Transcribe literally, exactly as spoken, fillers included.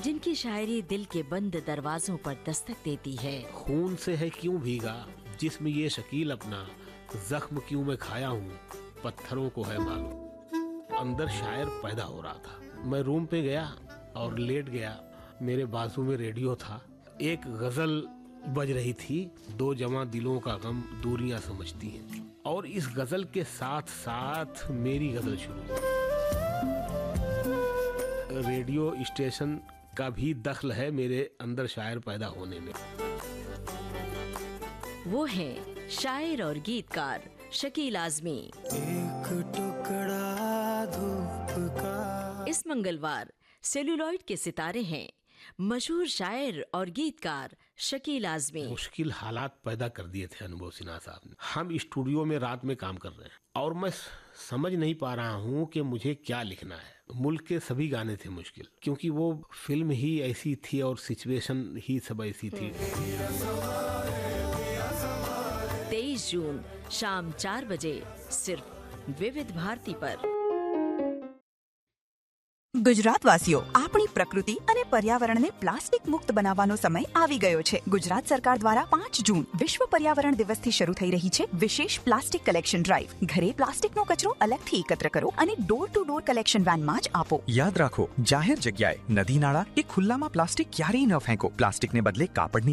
जिनकी शायरी दिल के बंद दरवाजों पर दस्तक देती है। खून से है क्यों भीगा जिस्म ये शकील अपना, जख्म क्यों मैं खाया हूँ पत्थरों को है मालूम। अंदर शायर पैदा हो रहा था। मैं रूम पे गया और लेट गया। मेरे बाजू में रेडियो था। एक गजल बज रही थी, दो जवां दिलों का गम दूरियां समझती हैं। और इस गजल के साथ साथ मेरी गजल शुरू। रेडियो स्टेशन का भी दखल है मेरे अंदर शायर पैदा होने में। वो है शायर और गीतकार शकील आजमी। एक टुकड़ा धूप का। इस मंगलवार सेलुलॉइड के सितारे हैं मशहूर शायर और गीतकार शकील आजमी। मुश्किल हालात पैदा कर दिए थे अनुभव सिन्हा साहब ने। हम स्टूडियो में रात में काम कर रहे हैं और मैं समझ नहीं पा रहा हूँ कि मुझे क्या लिखना है। मुल्क के सभी गाने थे मुश्किल, क्योंकि वो फिल्म ही ऐसी थी और सिचुएशन ही सब ऐसी थी। तेईस जून शाम चार बजे सिर्फ विविध भारती पर। ગુજરાત વાસીઓ, આપણી પ્રકૃતિ અને પર્યાવરણને પ્લાસ્ટિક મુક્ત બનાવવાનો સમય આવી ગયો છે. ગુજરાત સરકાર દ્વારા પાંચ જૂન વિશ્વ પર્યાવરણ દિવસથી શરૂ થઈ રહી છે વિશેષ પ્લાસ્ટિક કલેક્શન ડ્રાઈવ. ઘરે પ્લાસ્ટિકનો કચરો અલગથી એકત્ર કરો અને ડોર ટુ ડોર કલેક્શન વેનમાં જ આપો. યાદ રાખો, જાહેર જગ્યાએ, નદી નાળા કે ખુલ્લામાં પ્લાસ્ટિક ક્યારેય ન ફેંકો. પ્લાસ્ટિકને બદલે કાપડની